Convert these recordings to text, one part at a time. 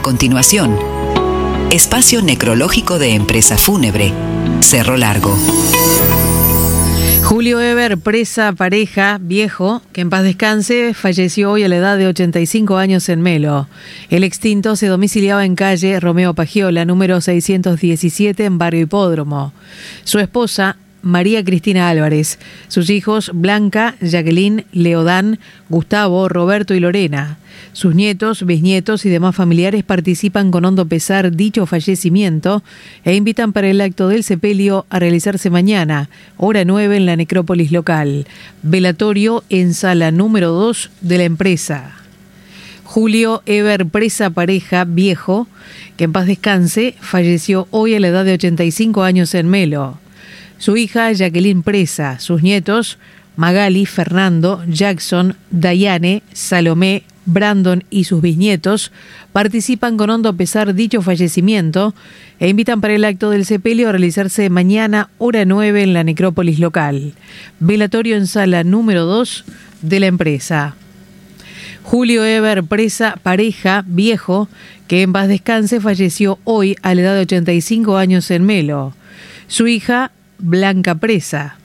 continuación, espacio necrológico de Empresa Fúnebre, Cerro Largo. Julio Eber, presa, pareja, viejo, que en paz descanse, falleció hoy a la edad de 85 años en Melo. El extinto se domiciliaba en calle Romeo Pagiola, número 617, en Barrio Hipódromo. Su esposa, María Cristina Álvarez. Sus hijos, Blanca, Jacqueline, Leodán, Gustavo, Roberto y Lorena. Sus nietos, bisnietos y demás familiares participan con hondo pesar dicho fallecimiento e invitan para el acto del sepelio a realizarse mañana, hora 9 en la necrópolis local. Velatorio en sala número 2 de la empresa. Julio Eber, presa, pareja, viejo, que en paz descanse, falleció hoy a la edad de 85 años en Melo. Su hija, Jacqueline, presa. Sus nietos, Magali, Fernando, Jackson, Dayane, Salomé, Brandon y sus bisnietos participan con hondo pesar dicho fallecimiento e invitan para el acto del sepelio a realizarse mañana, hora 9 en la necrópolis local. Velatorio en sala número 2 de la empresa. Julio Eber, presa, pareja, viejo, que en paz descanse, falleció hoy a la edad de 85 años en Melo. Su hija, Blanca, presa.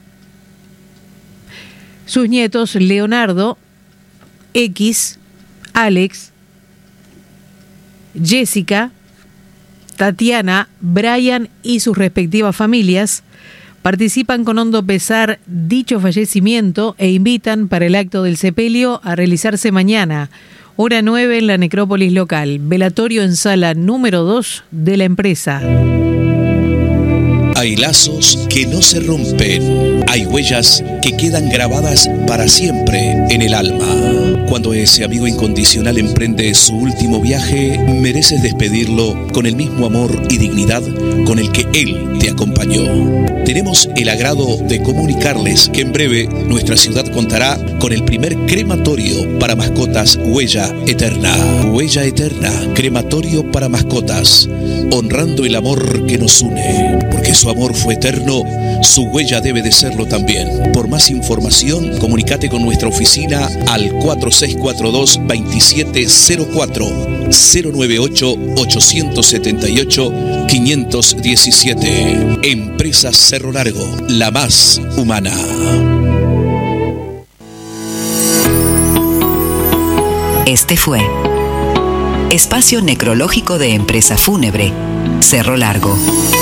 Sus nietos, Leonardo, X, Alex, Jessica, Tatiana, Brian y sus respectivas familias participan con hondo pesar dicho fallecimiento e invitan para el acto del sepelio a realizarse mañana, hora 9 en la necrópolis local. Velatorio en sala número 2 de la empresa. Hay lazos que no se rompen, hay huellas que quedan grabadas para siempre en el alma. Cuando ese amigo incondicional emprende su último viaje, mereces despedirlo con el mismo amor y dignidad con el que él te acompañó. Tenemos el agrado de comunicarles que en breve nuestra ciudad contará con el primer crematorio para mascotas Huella Eterna. Huella Eterna, crematorio para mascotas, honrando el amor que nos une. Porque su amor fue eterno, su huella debe de serlo también. Por más información, comunícate con nuestra oficina al 4642-2704, 098-878-517. Empresa Cerro Largo, la más humana. Este fue espacio necrológico de Empresa Fúnebre, Cerro Largo.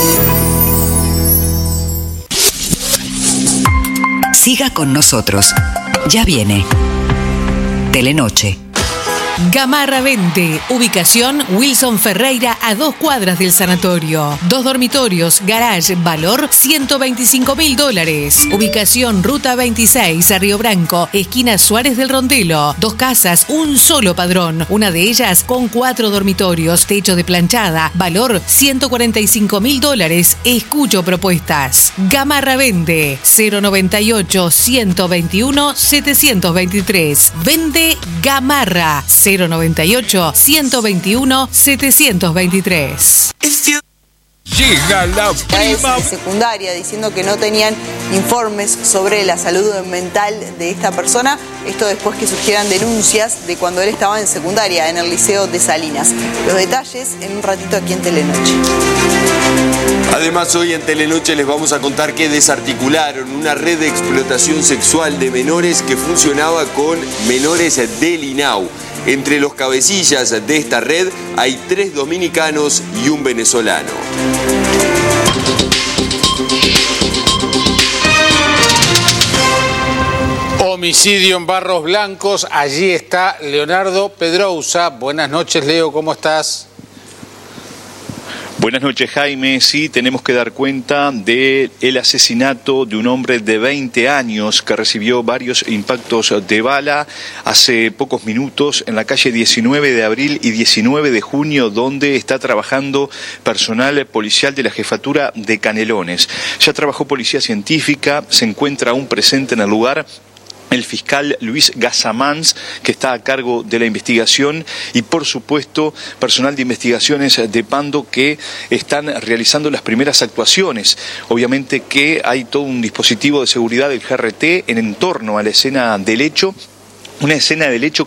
Siga con nosotros. Ya viene Telenoche. Gamarra Vende, ubicación Wilson Ferreira a 2 cuadras del sanatorio. 2 dormitorios, garage, valor $125.000. Ubicación Ruta 26, a Río Branco, esquina Suárez del Rondelo. 2 casas, un solo padrón. Una de ellas con 4 dormitorios, techo de planchada, valor $145.000. Escucho propuestas. Gamarra Vende, 098-121-723. Vende Gamarra. 098-121-723. Llega la prima secundaria diciendo que no tenían informes sobre la salud mental de esta persona. Esto después que surgieran denuncias de cuando él estaba en secundaria en el Liceo de Salinas. Los detalles en un ratito aquí en Telenoche. Además, hoy en Telenoche les vamos a contar que desarticularon una red de explotación sexual de menores que funcionaba con menores del INAU. Entre los cabecillas de esta red hay 3 dominicanos y un venezolano. Homicidio en Barros Blancos. Allí está Leonardo Pedrousa. Buenas noches, Leo, ¿cómo estás? Buenas noches, Jaime. Sí, tenemos que dar cuenta del asesinato de un hombre de 20 años que recibió varios impactos de bala hace pocos minutos en la calle 19 de abril y 19 de junio, donde está trabajando personal policial de la jefatura de Canelones. Ya trabajó policía científica, se encuentra aún presente en el lugar el fiscal Luis Gasamans, que está a cargo de la investigación, y por supuesto personal de investigaciones de Pando que están realizando las primeras actuaciones. Obviamente que hay todo un dispositivo de seguridad del GRT en torno a la escena del hecho, una escena del hecho